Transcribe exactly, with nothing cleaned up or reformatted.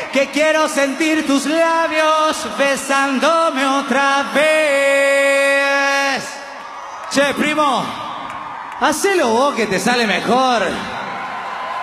que quiero sentir tus labios besándome otra vez. Che, primo, hacelo vos que te sale mejor.